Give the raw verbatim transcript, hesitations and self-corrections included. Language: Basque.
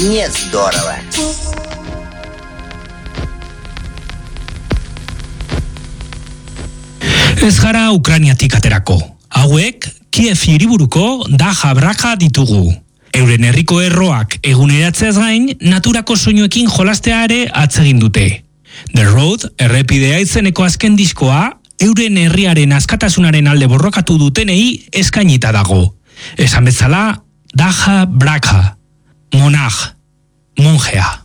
Мне здорово. Ez gara Ukrainiatik aterako. Hauek, Kiev hiriburuko Daja Braja ditugu. Euren herriko erroak eguneratzeaz gain, naturako soinuekin jolastea ere atsegin dute. The Road, errepidea izeneko azken diskoa, euren herriaren askatasunaren alde borrokatu dutenei eskainita dago. Esan bezala, Daja Braja, monaj, monjea.